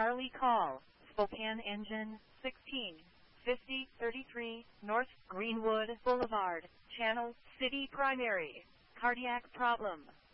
Charlie call, Spokane engine, 165033, North Greenwood Boulevard, Channel City Primary, cardiac problem.